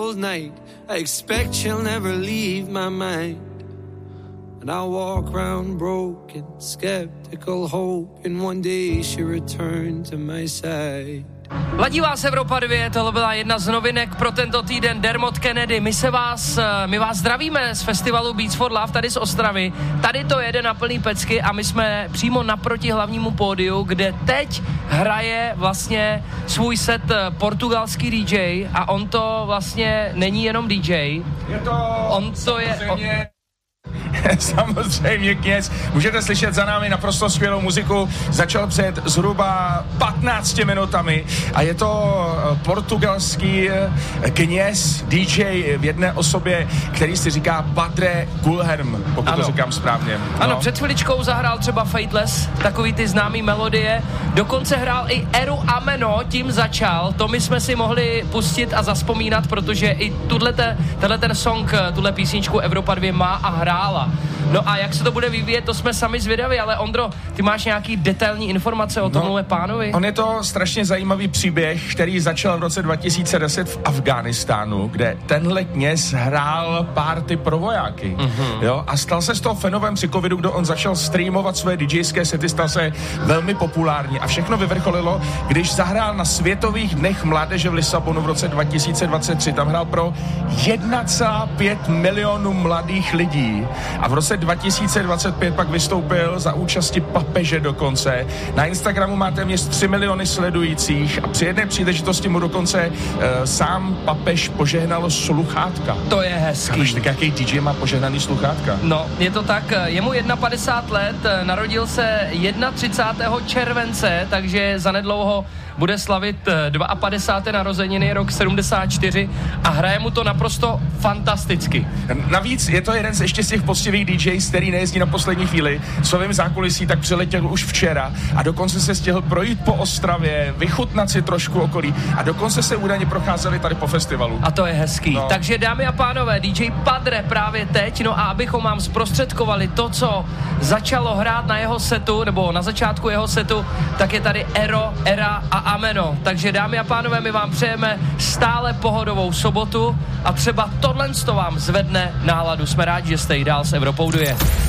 cold night. I expect she'll never leave my mind. And I'll walk around broken, skeptical, hoping one day she'll return to my side. Ladí vás Evropa 2, tohle byla jedna z novinek pro tento týden. Dermot Kennedy, my vás zdravíme z festivalu Beats for Love tady z Ostravy. Tady to jede na plný pecky a my jsme přímo naproti hlavnímu pódiu, kde teď hraje vlastně svůj set portugalský DJ a on to vlastně není jenom DJ. Samozřejmě Kněz. Můžete slyšet za námi naprosto skvělou muziku. Začal před zhruba 15 minutami a je to portugalský Kněz, DJ v jedné osobě, který si říká Padre Guilherme, pokud to říkám správně. Ano, před chviličkou zahrál třeba Fateless, takový ty známý melodie. Dokonce hrál i Eru Ameno, tím začal. To my jsme si mohli pustit a zaspomínat, protože i tenhle ten song, tuhle písničku Evropa 2 má a hrála. No a jak se to bude vyvíjet, to jsme sami zvědaví, ale Ondro, ty máš nějaký detailní informace o tomhle pánovi? On je to strašně zajímavý příběh, který začal v roce 2010 v Afghánistánu, kde tenhle kněz hrál party pro vojáky. Jo? A stal se z toho fenovém při covidu, kdy on začal streamovat své DJské sety, stal se velmi populární a všechno vyvrcholilo, když zahrál na Světových dnech mládeže v Lisabonu v roce 2023. Tam hrál pro 1,5 milionu mladých lidí a v roce 2025 pak vystoupil za účasti papeže dokonce. Na Instagramu má téměř 3 miliony sledujících a při jedné příležitosti mu dokonce sám papež požehnal sluchátka. To je hezký. Víš, tak jaký DJ má požehnaný sluchátka? No, je to tak, je mu 51 let, narodil se 31. července, takže zanedlouho bude slavit 52. narozeniny, rok 74 a hraje mu to naprosto fantasticky. Navíc je to jeden z ještě z těch poctivých DJs, který nejezdí na poslední chvíli. Svým zákulisí tak přiletěl už včera a dokonce se stihl projít po Ostravě, vychutnat si trošku okolí a dokonce se údajně procházeli tady po festivalu. A to je hezký. No. Takže dámy a pánové, DJ Padre právě teď, no a abychom vám zprostředkovali to, co začalo hrát na jeho setu, nebo na začátku jeho setu, tak je tady Era a Ameno. Takže dámy a pánové, my vám přejeme stále pohodovou sobotu a třeba tohle vám zvedne náladu. Jsme rádi, že jste i dál s Evropou 2.